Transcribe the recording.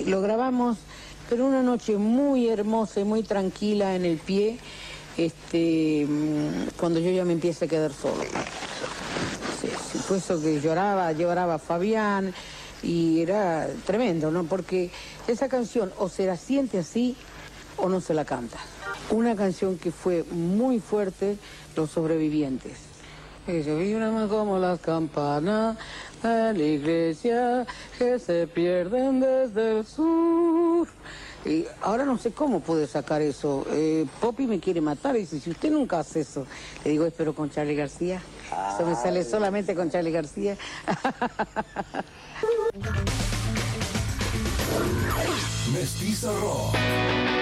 lo grabamos, pero una noche muy hermosa y muy tranquila en el pie, cuando yo ya me empiezo a quedar solo. Sí, fue eso que lloraba a Fabián, y era tremendo, ¿no? Porque esa canción o se la siente así o no se la canta. Una canción que fue muy fuerte, Los Sobrevivientes. Se vibran como las campanas de la iglesia que se pierden desde el sur. Y ahora no sé cómo pude sacar eso. Poppy me quiere matar y dice, si usted nunca hace eso. Le digo, pero con Charly García. Eso me sale solamente con Charly García. Mestiza Rock.